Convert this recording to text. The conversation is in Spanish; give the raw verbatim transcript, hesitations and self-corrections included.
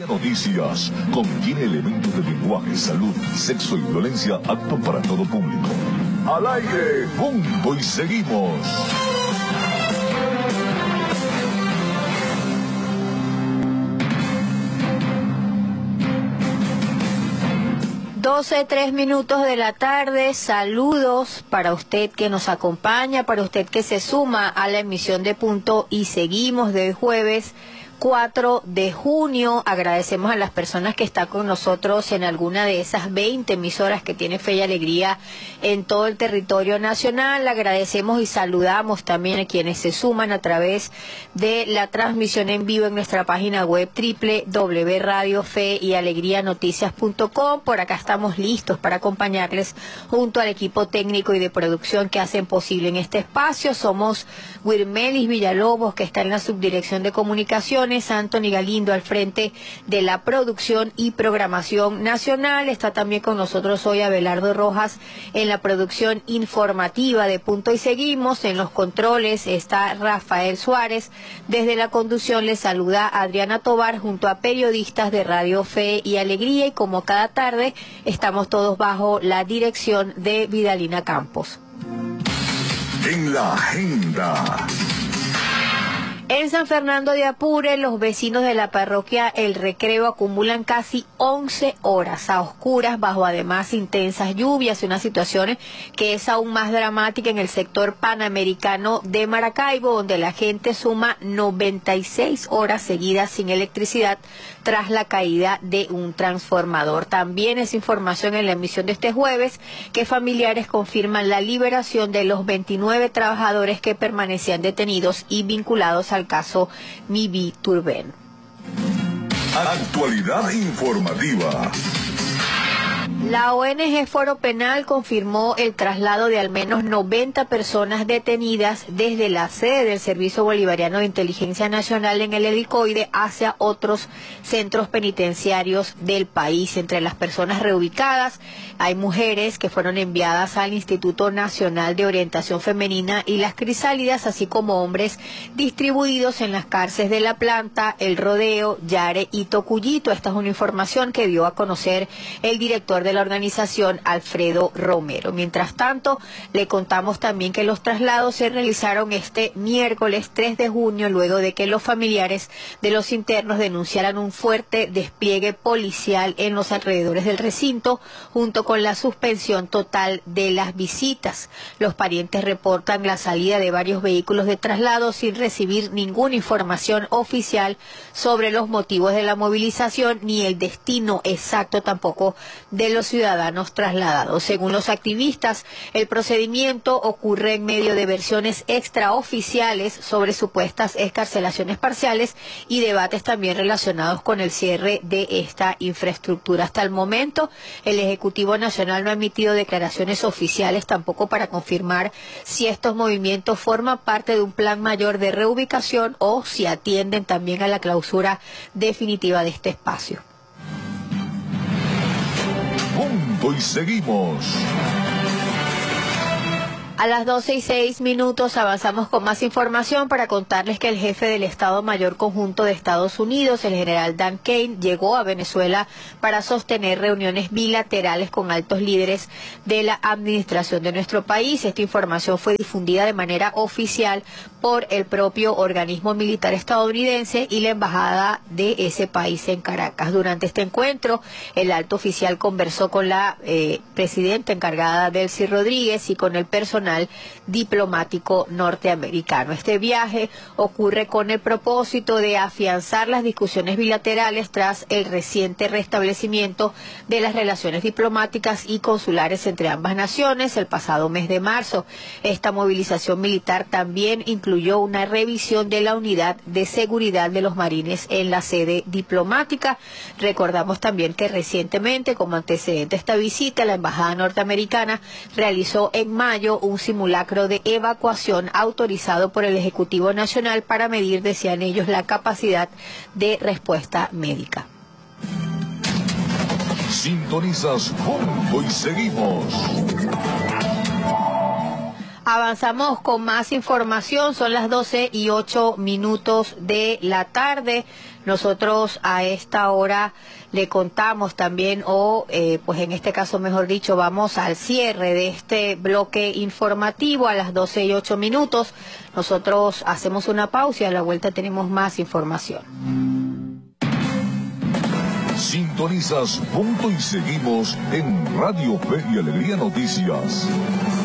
Noticias contiene elementos de lenguaje, salud, sexo y violencia apto para todo público. Al aire, punto y seguimos. doce, tres minutos de la tarde, saludos para usted que nos acompaña, para usted que se suma a la emisión de Punto y Seguimos de hoy jueves cuatro de junio. Agradecemos a las personas que están con nosotros en alguna de esas veinte emisoras que tiene Fe y Alegría en todo el territorio nacional. Agradecemos y saludamos también a quienes se suman a través de la transmisión en vivo en nuestra página web doble u doble u doble u punto radio fe y alegría noticias punto com. Por acá estamos listos para acompañarles junto al equipo técnico y de producción que hacen posible en este espacio. Somos Wirmelis Villalobos, que está en la subdirección de comunicación, Anthony Galindo al frente de la producción y programación nacional. Está también con nosotros hoy Abelardo Rojas en la producción informativa de Punto y Seguimos. En los controles está Rafael Suárez. Desde la conducción les saluda Adriana Tobar junto a periodistas de Radio Fe y Alegría, y como cada tarde estamos todos bajo la dirección de Vidalina Campos. En la agenda. En San Fernando de Apure, los vecinos de la parroquia El Recreo acumulan casi once horas a oscuras bajo además intensas lluvias, una situación que es aún más dramática en el sector panamericano de Maracaibo, donde la gente suma noventa y seis horas seguidas sin electricidad tras la caída de un transformador. También es información en la emisión de este jueves que familiares confirman la liberación de los veintinueve trabajadores que permanecían detenidos y vinculados a al caso Mibi Turben. Actualidad informativa. La O N G Foro Penal confirmó el traslado de al menos noventa personas detenidas desde la sede del Servicio Bolivariano de Inteligencia Nacional en el Helicoide hacia otros centros penitenciarios del país. Entre las personas reubicadas hay mujeres que fueron enviadas al Instituto Nacional de Orientación Femenina y las Crisálidas, así como hombres distribuidos en las cárceles de La Planta, El Rodeo, Yare y Tocuyito. Esta es una información que dio a conocer el director de la organización, Alfredo Romero. Mientras tanto, le contamos también que los traslados se realizaron este miércoles tres de junio, luego de que los familiares de los internos denunciaran un fuerte despliegue policial en los alrededores del recinto, junto con la suspensión total de las visitas. Los parientes reportan la salida de varios vehículos de traslado sin recibir ninguna información oficial sobre los motivos de la movilización ni el destino exacto tampoco de los ciudadanos trasladados. Según los activistas, el procedimiento ocurre en medio de versiones extraoficiales sobre supuestas excarcelaciones parciales y debates también relacionados con el cierre de esta infraestructura. Hasta el momento, el Ejecutivo Nacional no ha emitido declaraciones oficiales tampoco para confirmar si estos movimientos forman parte de un plan mayor de reubicación o si atienden también a la clausura definitiva de este espacio. Punto y Seguimos. A las doce y seis minutos avanzamos con más información para contarles que el jefe del Estado Mayor Conjunto de Estados Unidos, el general Dan Kane, llegó a Venezuela para sostener reuniones bilaterales con altos líderes de la administración de nuestro país. Esta información fue difundida de manera oficial por el propio organismo militar estadounidense y la embajada de ese país en Caracas. Durante este encuentro, el alto oficial conversó con la eh, presidenta encargada, Delcy Rodríguez, y con el personal diplomático norteamericano. Este viaje ocurre con el propósito de afianzar las discusiones bilaterales tras el reciente restablecimiento de las relaciones diplomáticas y consulares entre ambas naciones el pasado mes de marzo. Esta movilización militar también incluyó una revisión de la unidad de seguridad de los marines en la sede diplomática. Recordamos también que recientemente, como antecedente a esta visita, la embajada norteamericana realizó en mayo un simulacro de evacuación autorizado por el Ejecutivo Nacional para medir, decían ellos, la capacidad de respuesta médica. Sintonizas Punto y Seguimos. Avanzamos con más información, son las doce y ocho minutos de la tarde. Nosotros a esta hora le contamos también, o eh, pues en este caso mejor dicho, vamos al cierre de este bloque informativo a las doce y ocho minutos. Nosotros hacemos una pausa y a la vuelta tenemos más información. Sintonizas Punto y Seguimos en Radio Fe y Alegría Noticias.